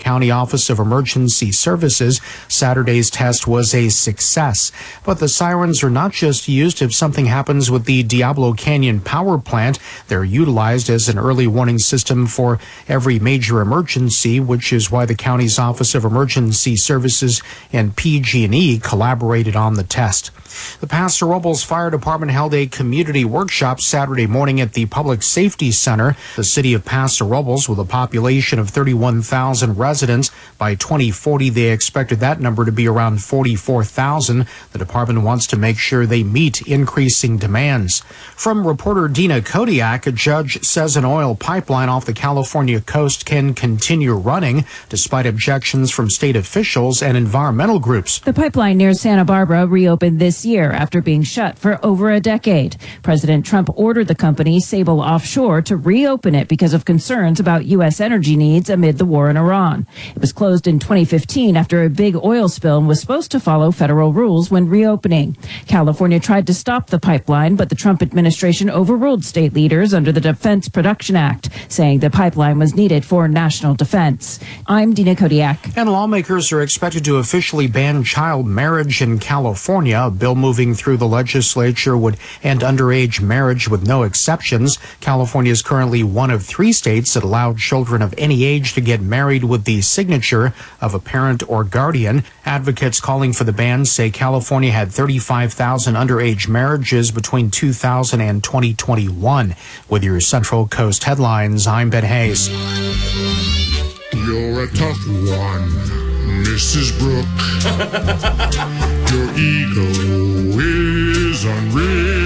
County Office of Emergency Services. Saturday's test was a success. But the sirens are not just used if something happens with the Diablo Canyon power plant. They're utilized as an early warning system for every major emergency, which is why the county's Office of Emergency Services and PG&E collaborated on the test. The Paso Robles Fire Department held a community workshop Saturday morning at the Public Safety Center. The city of Paso Robles, with a population of 31,000 residents, by 2040 they expected that number to be around 44,000. The department wants to make sure they meet increasing demands. From reporter Dina Kodiak, a judge says an oil pipeline off the California coast can continue running despite objections from state officials and environmental groups. The pipeline near Santa Barbara reopened this year after being shut for over a decade. President Trump ordered the company, Sable Offshore, to reopen it because of concerns about U.S. energy needs amid the war in Iran. It was closed in 2015 after a big oil spill and was supposed to follow federal rules when reopening. California tried to stop the pipeline, but the Trump administration overruled state leaders under the Defense Production Act, saying the pipeline was needed for national defense. I'm Dina Kodiak. And lawmakers are expected to officially ban child marriage in California. A bill moving through the legislature would end underage marriage with no exceptions. California is currently one of 3 states that allow children of any age to get married with the signature of a parent or guardian. Advocates calling for the ban say California had 35,000 underage marriages between 2000 and 2021. With your Central Coast headlines, I'm Ben Hayes. You're a tough one, Mrs. Brooke. Your ego is unreal.